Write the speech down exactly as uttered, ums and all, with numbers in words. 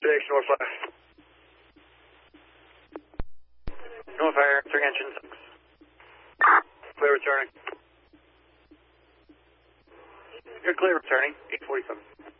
Station North five. North Fire, three engine six. Clear returning. You're clear returning, eight forty-seven.